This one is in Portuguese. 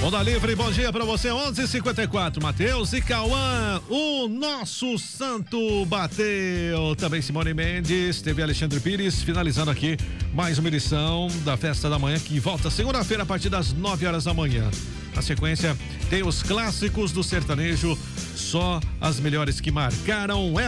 Onda Livre, bom dia pra você, 11:54. Matheus e Cauã, o nosso santo bateu. Também Simone Mendes, teve Alexandre Pires, finalizando aqui mais uma edição da Festa da Manhã, que volta segunda-feira a partir das 9 horas da manhã. Na sequência, tem os clássicos do sertanejo, só as melhores que marcaram